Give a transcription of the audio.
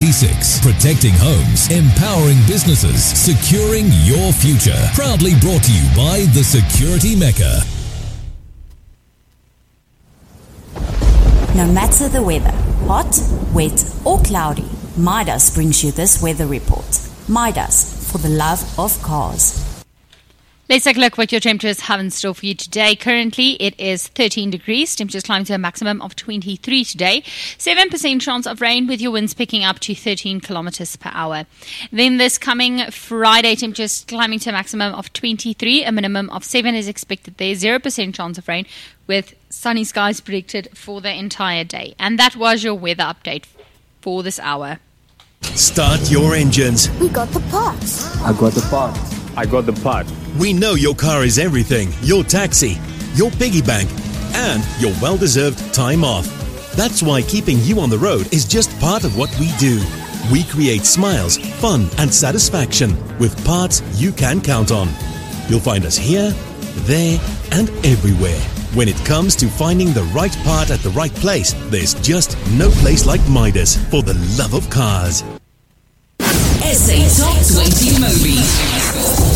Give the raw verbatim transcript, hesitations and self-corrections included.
twenty-six. Protecting homes, empowering businesses, securing your future. Proudly brought to you by the Security Mecca. No matter the weather, hot, wet or cloudy, Midas brings you this weather report. Midas, for the love of cars. Let's take a look what your temperatures have in store for you today. Currently, it is thirteen degrees. Temperatures climb to a maximum of twenty-three today. seven percent chance of rain with your winds picking up to thirteen kilometers per hour. Then this coming Friday, temperatures climbing to a maximum of twenty-three. A minimum of seven is expected there. zero percent chance of rain with sunny skies predicted for the entire day. And that was your weather update for this hour. Start your engines. We got the parts. I got the parts. I got the part. We know your car is everything. Your taxi, your piggy bank, and your well-deserved time off. That's why keeping you on the road is just part of what we do. We create smiles, fun, and satisfaction with parts you can count on. You'll find us here, there, and everywhere. When it comes to finding the right part at the right place, there's just no place like Midas for the love of cars. S A Top twenty Movies.